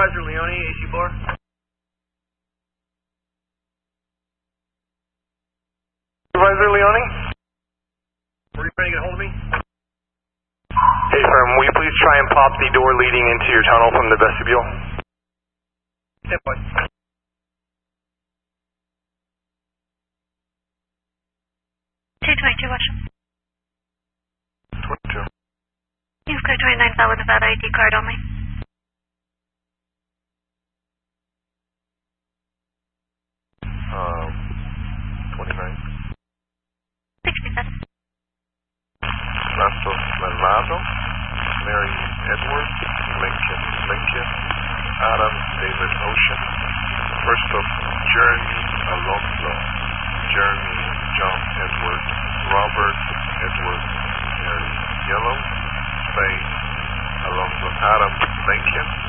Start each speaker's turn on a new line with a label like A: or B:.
A: Supervisor Leone, AC4.
B: Supervisor Leone?
A: Were you trying to get a hold of me?
B: Hey, firm, will you please try and pop the door leading into your tunnel from the vestibule?
A: 10 point.
C: T22, watch.
B: 22.
C: You've got 29 file with a valid ID card only.
B: Um, 29.
C: 67.
B: Nasto Manlato, Mary Edwards, Lincoln, Adam David Ocean, first of Jeremy Alonso, Jeremy John Edwards, Robert Edwards, Mary Yellow, Spain Alonso, Adam Lincoln,